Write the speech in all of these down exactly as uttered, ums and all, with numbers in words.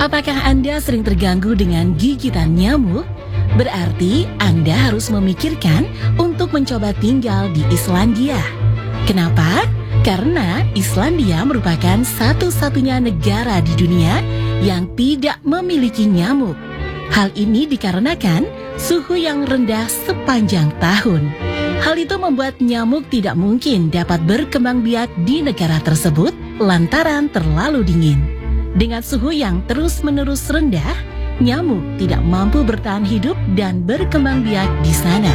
Apakah Anda sering terganggu dengan gigitan nyamuk? Berarti Anda harus memikirkan untuk mencoba tinggal di Islandia. Kenapa? Karena Islandia merupakan satu-satunya negara di dunia yang tidak memiliki nyamuk. Hal ini dikarenakan suhu yang rendah sepanjang tahun. Hal itu membuat nyamuk tidak mungkin dapat berkembang biak di negara tersebut lantaran terlalu dingin. Dengan suhu yang terus-menerus rendah, nyamuk tidak mampu bertahan hidup dan berkembang biak di sana.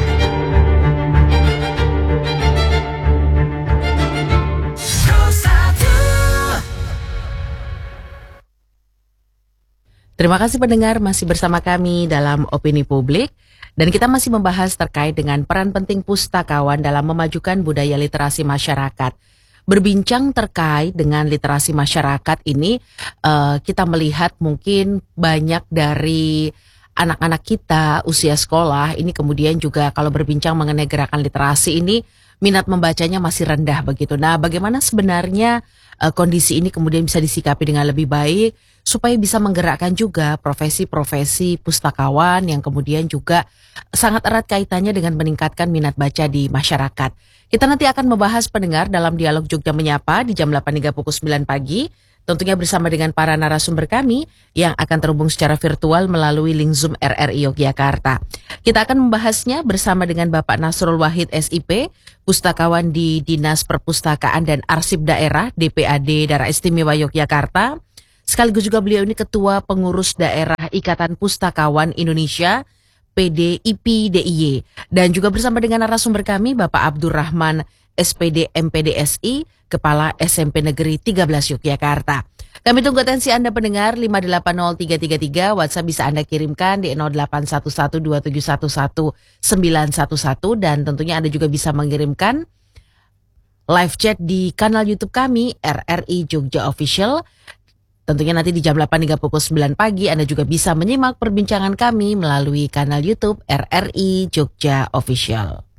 Terima kasih pendengar masih bersama kami dalam Opini Publik dan kita masih membahas terkait dengan peran penting pustakawan dalam memajukan budaya literasi masyarakat. Berbincang terkait dengan literasi masyarakat ini, uh, kita melihat mungkin banyak dari anak-anak kita usia sekolah ini kemudian juga kalau berbincang mengenai gerakan literasi ini minat membacanya masih rendah begitu. Nah, bagaimana sebenarnya uh, kondisi ini kemudian bisa disikapi dengan lebih baik supaya bisa menggerakkan juga profesi-profesi pustakawan yang kemudian juga sangat erat kaitannya dengan meningkatkan minat baca di masyarakat. Kita nanti akan membahas pendengar dalam dialog Jogja Menyapa di jam delapan hingga pukul sembilan pagi. Tentunya bersama dengan para narasumber kami yang akan terhubung secara virtual melalui link Zoom R R I Yogyakarta. Kita akan membahasnya bersama dengan Bapak Nasrul Wahid S I P, pustakawan di Dinas Perpustakaan dan Arsip Daerah D P A D Daerah Istimewa Yogyakarta. Sekaligus juga beliau ini Ketua Pengurus Daerah Ikatan Pustakawan Indonesia P D I P D I Y. Dan juga bersama dengan narasumber kami Bapak Abdurrahman S P D M P D S I, Kepala S M P Negeri tiga belas Yogyakarta. Kami tunggu atensi Anda pendengar lima delapan nol tiga tiga tiga, WhatsApp bisa Anda kirimkan di nol delapan satu satu dua tujuh satu satu sembilan satu satu dan tentunya Anda juga bisa mengirimkan live chat di kanal YouTube kami R R I Jogja Official. Tentunya nanti di jam delapan hingga pukul sembilan pagi Anda juga bisa menyimak perbincangan kami melalui kanal YouTube R R I Jogja Official.